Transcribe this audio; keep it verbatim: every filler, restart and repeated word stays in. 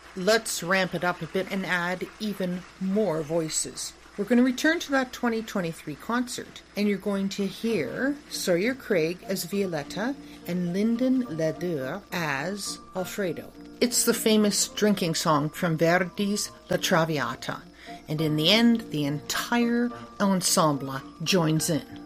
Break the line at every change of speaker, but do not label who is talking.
let's ramp it up a bit and add even more voices. We're going to return to that twenty twenty-three concert, and you're going to hear Sawyer Craig as Violetta and Lyndon Lederer as Alfredo. It's the famous drinking song from Verdi's La Traviata, and in the end, the entire ensemble joins in.